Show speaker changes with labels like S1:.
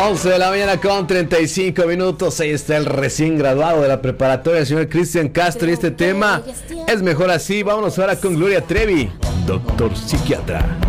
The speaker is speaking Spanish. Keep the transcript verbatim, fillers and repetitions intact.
S1: once de la mañana con treinta y cinco minutos. Ahí está el recién graduado de la preparatoria, el señor Cristian Castro. Y este tema es mejor así. Vámonos ahora con Gloria Trevi, doctor psiquiatra.